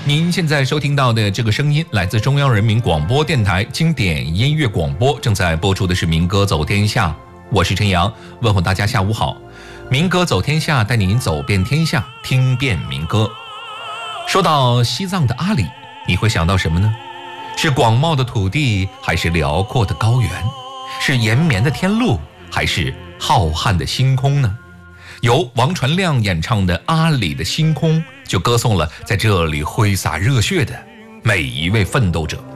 您现在收听到的这个声音来自中央人民广播电台经典音乐广播，正在播出的是民歌走天下，我是陈阳，问候大家下午好。民歌走天下，带您走遍天下，听遍民歌。说到西藏的阿里，你会想到什么呢？是广袤的土地，还是辽阔的高原？是延绵的天路，还是浩瀚的星空呢？由王传亮演唱的《阿里的星空》就歌颂了在这里挥洒热血的每一位奋斗者。